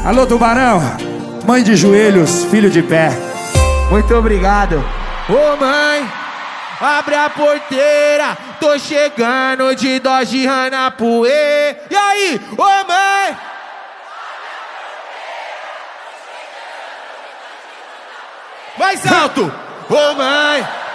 Alô, Tubarão, mãe de joelhos, filho de pé. Muito obrigado. Ô mãe, abre a porteira, tô chegando de Dodge Ranapuê. E aí, ô mãe? Mais alto! Ô mãe,